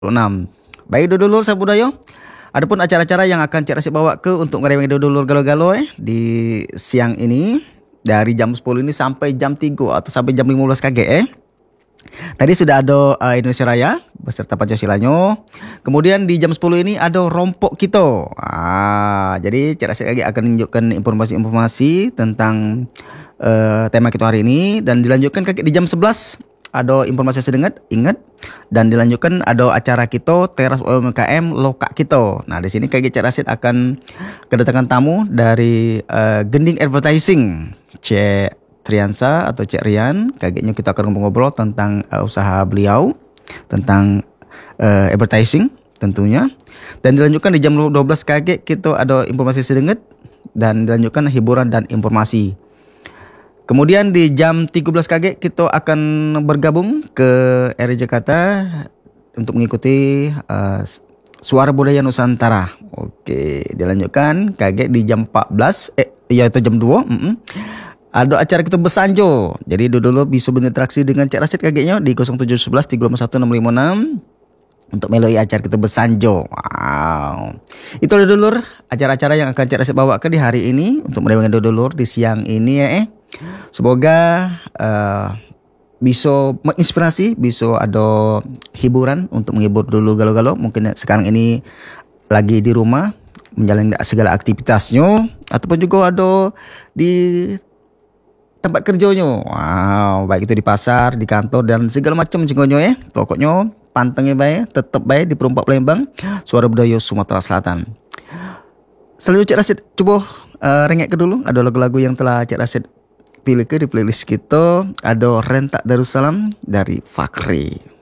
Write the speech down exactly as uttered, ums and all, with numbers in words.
enam. Baik dulur sabudayo. Adapun acara-acara yang akan Cik Rasid bawa ke untuk ngereweng dulur galo-galo eh di siang ini dari jam sepuluh ini sampai jam tiga atau sampai jam lima belas K G eh. Tadi sudah ada uh, Indonesia Raya beserta Pancasilanya. Kemudian di jam sepuluh ini ada rompok kita. Ah, jadi Cik Rasid lagi akan menunjukkan informasi-informasi tentang uh, tema kita hari ini dan dilanjutkan di jam sebelas ada informasi sedengat, ingat, dan dilanjutkan ada acara kita teras U M K M lokak kita. Nah, di sini K G Cik Rasid akan kedatangan tamu dari uh, Gending Advertising, Cik Triansa atau Cik Rian. K G-nya kita akan ngobrol tentang uh, usaha beliau, tentang uh, advertising tentunya. Dan dilanjutkan di jam dua belas K G kita ada informasi sedengat dan dilanjutkan hiburan dan informasi. Kemudian di jam tiga belas K G kita akan bergabung ke R I Jakarta untuk mengikuti uh, Suara Budaya Nusantara. Oke, dilanjutkan K G di jam empat belas eh yaitu jam dua. Mm-mm. Ada acara kita bersanjo. Jadi dulu bisa berinteraksi dengan Cik Rasid K G-nya di nol tujuh satu satu tiga lima satu enam lima enam untuk melalui acara kita bersanjo. Wow. Itu dulur acara-acara yang akan Cik Rasid bawa ke di hari ini untuk merewengkan dulur di siang ini ya eh. Semoga uh, bisa menginspirasi, bisa ada hiburan untuk menghibur dulu galau-galau. Mungkin sekarang ini lagi di rumah menjalani segala aktivitasnya ataupun juga ada di tempat kerjanya. Wow, baik itu di pasar, di kantor dan segala macam cenggonya ya. Pokoknya pantengnya baik, tetap baik di Perumpak Palembang, Suara Budaya Sumatera Selatan. Selanjutnya Cik Rasid coba uh, rengek ke dulu ada lagu-lagu yang telah Cik Rasid pilih ke di playlist kita. Ada Rentak Darussalam dari Fakri.